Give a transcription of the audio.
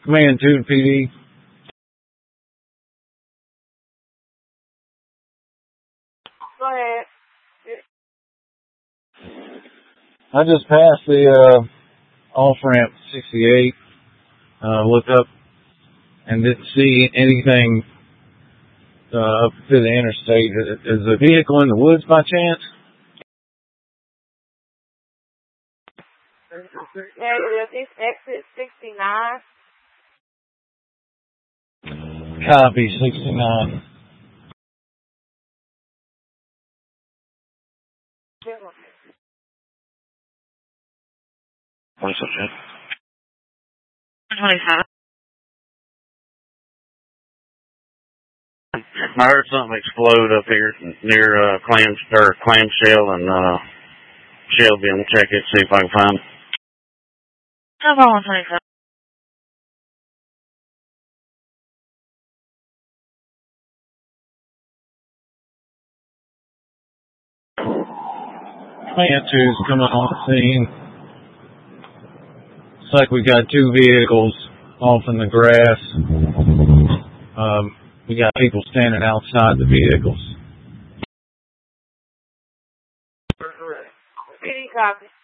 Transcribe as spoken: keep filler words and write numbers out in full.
Command two P D. Go ahead. I just passed the uh, off-ramp sixty-eight, uh, looked up and didn't see anything uh, up to the interstate. Is the vehicle in the woods by chance? Yeah, it's exit sixty-nine. Copy, sixty-nine. What's up, Jen? twenty-seven. I heard something explode up here near uh, Clam or Clamshell and uh, Shelby. I'm gonna check it, see if I can find it. No problem, twenty-seven. Command two's coming on the scene. Looks like we got two vehicles off in the grass. Um, we got people standing outside the vehicles. P D copy.